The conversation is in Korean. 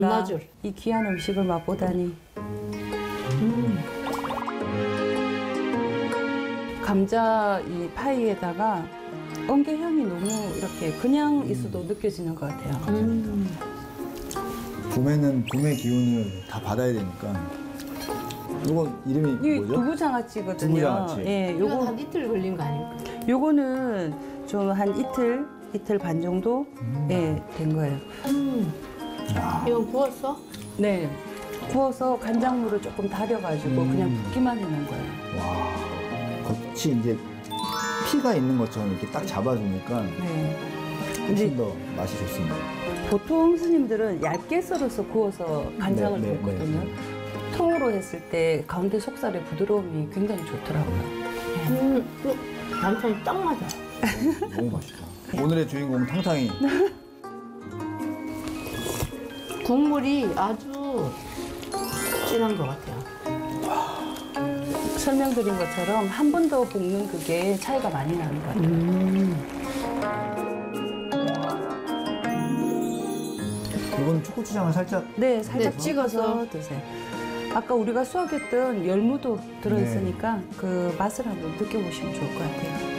맞아. 이 귀한 음식을 맛보다니. 감자 이 파이에다가 엉개 향이 너무 이렇게 그냥 있어도 느껴지는 것 같아요. 봄에는 봄의 기운을 다 받아야 되니까. 이거 이름이 이 뭐죠? 두부장아찌거든요. 두부장아찌. 예, 이거 한 이틀 걸린 거 아닙니까? 요거는 좀 한 이틀 반 정도 예, 된 거예요. 이건 구웠어? 네. 구워서 간장물을 조금 달여가지고 그냥 붓기만 해놓은 거예요. 와, 겉이 이제 피가 있는 것처럼 이렇게 딱 잡아주니까 네. 훨씬 더 맛이 좋습니다. 보통 스님들은 얇게 썰어서 구워서 간장을 네, 네, 붓거든요. 통으로 했을 때 가운데 속살의 부드러움이 굉장히 좋더라고요. 반찬이 딱 맞아. 너무 맛있다. 오늘의 주인공은 탕탕이. 국물이 아주 진한 것 같아요. 설명드린 것처럼 한 번 더 볶는 그게 차이가 많이 나는 것 같아요. 이건 초고추장을 살짝. 네, 살짝 네, 찍어서 드세요. 아까 우리가 수확했던 열무도 들어있으니까 그 맛을 한번 느껴보시면 좋을 것 같아요.